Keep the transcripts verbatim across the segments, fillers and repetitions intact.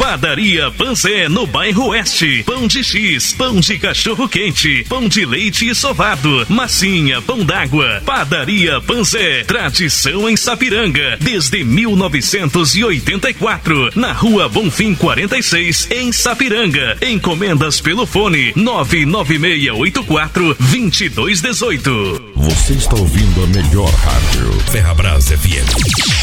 Padaria Panzé, no bairro Oeste. Pão de X, pão de cachorro quente, pão de leite e sovado, massinha, pão d'água. Padaria Panzé, tradição em Sapiranga, desde mil novecentos e oitenta e quatro, na Rua Bonfim quarenta e seis, em Sapiranga. Encomendas pelo fone nove nove seis oito quatro, dois dois um oito. Você está ouvindo a melhor rádio, Ferrabras F M.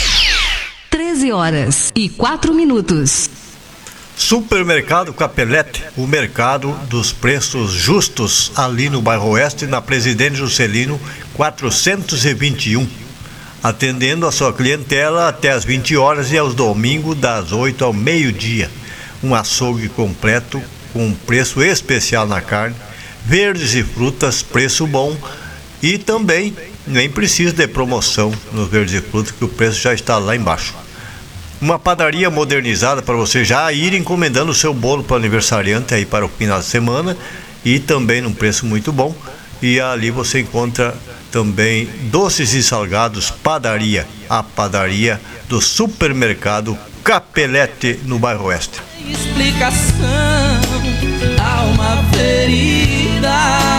treze horas e quatro minutos. Supermercado Capelete, o mercado dos preços justos, ali no bairro Oeste, na Presidente Juscelino quatrocentos e vinte e um. Atendendo a sua clientela até às vinte horas e aos domingos das oito ao meio-dia. Um açougue completo com preço especial na carne, verdes e frutas, preço bom, e também nem precisa de promoção nos verdes e frutas, que o preço já está lá embaixo. Uma padaria modernizada para você já ir encomendando o seu bolo para o aniversariante aí para o final de semana, e também num preço muito bom. E ali você encontra também doces e salgados Padaria, a padaria do Supermercado Capelete, no bairro Oeste. Explicação, alma ferida.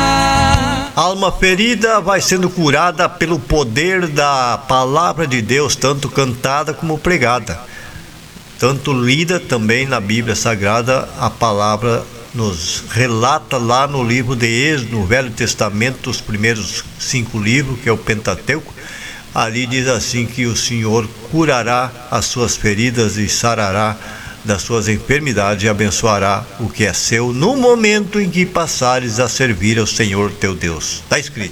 Alma ferida vai sendo curada pelo poder da palavra de Deus, tanto cantada como pregada. Tanto lida também na Bíblia Sagrada, a palavra nos relata lá no livro de Êxodo, no Velho Testamento, os primeiros cinco livros, que é o Pentateuco. Ali diz assim que o Senhor curará as suas feridas e sarará das suas enfermidades e abençoará o que é seu no momento em que passares a servir ao Senhor teu Deus. Está escrito.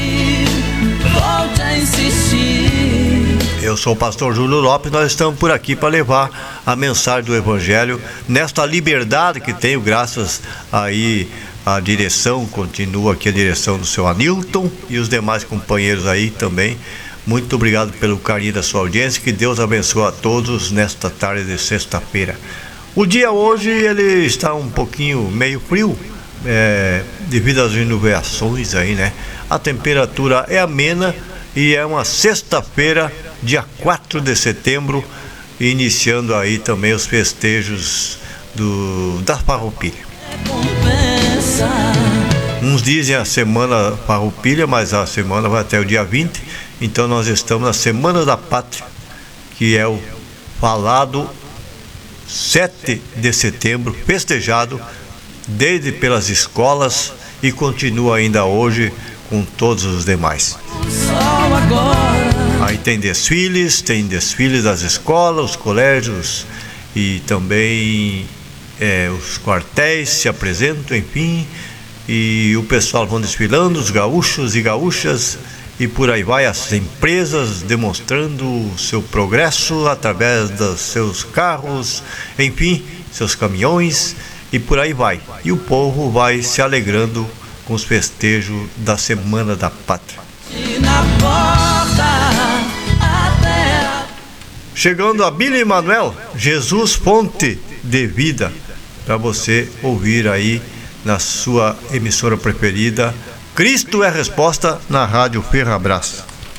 Volte a insistir. Eu sou o pastor Júlio Lopes, nós estamos por aqui para levar a mensagem do Evangelho nesta liberdade que tenho, graças aí à direção, continua aqui a direção do seu Anilton e os demais companheiros aí também. Muito obrigado pelo carinho da sua audiência, que Deus abençoe a todos nesta tarde de sexta-feira. O dia hoje ele está um pouquinho meio frio, é, devido às inundações aí, né? A temperatura é amena e é uma sexta-feira, dia quatro de setembro, iniciando aí também os festejos do, da Farroupilha. Uns dizem a semana Farroupilha, mas a semana vai até o dia vinte. Então nós estamos na Semana da Pátria, que é o falado sete de setembro, festejado desde pelas escolas e continua ainda hoje com todos os demais. Aí tem desfiles, tem desfiles das escolas, os colégios e também é, os quartéis se apresentam, enfim, e o pessoal vão desfilando, os gaúchos e gaúchas, e por aí vai, as empresas demonstrando o seu progresso através dos seus carros, enfim, seus caminhões, e por aí vai. E o povo vai se alegrando com os festejos da Semana da Pátria. Chegando a Billy Manuel, Jesus Fonte de Vida, para você ouvir aí na sua emissora preferida. Cristo é a Resposta, na Rádio Ferrabras.